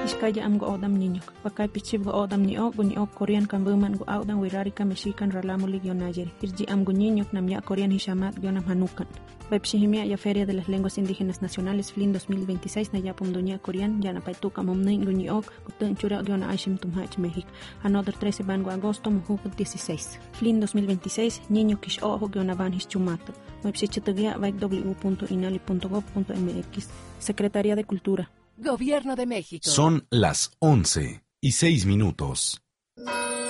Iskaya am go odam niño. Wakay pichib go odam ni o Korean kambuman go audan wirarika mexican ralamuli gionayeri. Irji am go niño namya Korean hishamat gionam hanukan. Webshihimia ya Feria de las Lenguas Indígenas Nacionales FLIN 2026 Nayapum Doña Korean Yana Paituka Momnin Guñiok Kutun Chura Giona Aishim Tumhach México. Another 13 Bango Agosto Mujuk 16. FLIN 2026 Niño Kish Ojo Giona Van Hischumato. Webshichatugia www.inali.gov.mx. Secretaría de Cultura. Gobierno de México. Son las 11:06.